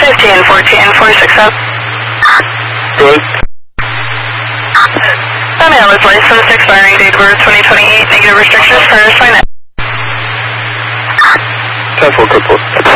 1514 467. Good. Sunhill is licensed, expiring date of birth 2028, negative restrictions, prior sign-up. 10-4, good.